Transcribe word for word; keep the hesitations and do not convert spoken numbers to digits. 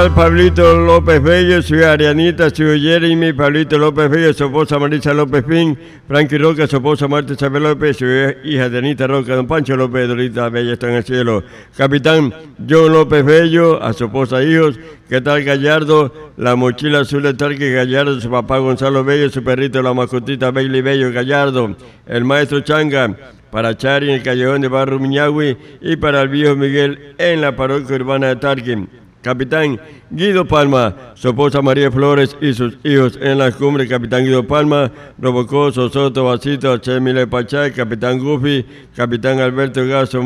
Pablito López Bello, su hija Arianita, su hijo Jeremy, Pablito López Bello, su esposa Marisa López Pin, Frankie Roca, su esposa Marta Isabel López, su hija Denita Roca, don Pancho López, Dorita Bella está en el cielo. Capitán John López Bello, a su esposa e hijos, ¿qué tal Gallardo? La mochila azul de Tarque Gallardo, su papá Gonzalo Bello, su perrito la mascotita Bailey Bello Gallardo, el maestro Changa, para Chari en el callejón de Barrio Miñagüi y para el viejo Miguel en la parroquia urbana de Tarque. Capitán Guido Palma, su esposa María Flores y sus hijos en las cumbres. Capitán Guido Palma, Robocó, Sosoto, Basito, Chemile Pachay, Capitán Gufi, Capitán Alberto Gaso.